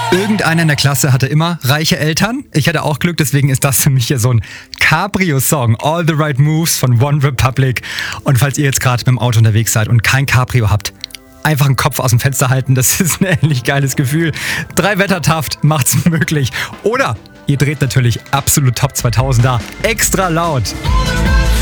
Irgendeiner in der Klasse hatte immer reiche Eltern. Ich hatte auch Glück, deswegen ist das für mich hier so ein Cabrio-Song. All the Right Moves von One Republic. Und falls ihr jetzt gerade mit dem Auto unterwegs seid und kein Cabrio habt, einfach einen Kopf aus dem Fenster halten, das ist ein ähnlich geiles Gefühl. 3 Wettertaft macht's möglich. Oder ihr dreht natürlich absolut Top 2000er extra laut.